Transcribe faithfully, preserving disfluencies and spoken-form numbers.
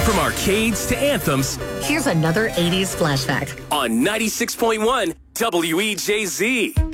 From arcades to anthems, here's another eighties flashback on ninety-six point one W E J Z.